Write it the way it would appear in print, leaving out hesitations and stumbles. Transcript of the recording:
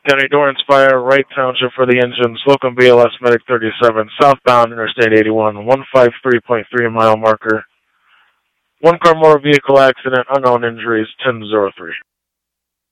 County Dorrance Fire, Wright Township for the engine, Slocum BLS Medic 37, southbound Interstate 81, 153.3 mile marker. One car motor vehicle accident, unknown injuries, 1003.